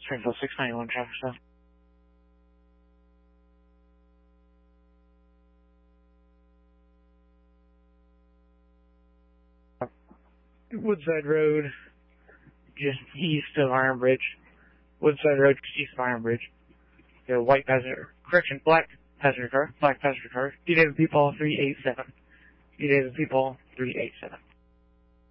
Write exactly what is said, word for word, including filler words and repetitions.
Springfield six ninety-one traffic stop. Woodside Road, just east of Iron Bridge. Woodside Road, just east of Iron Bridge. The white passenger, correction, black passenger car, black passenger car. D David People three eight seven. D David People three eight seven.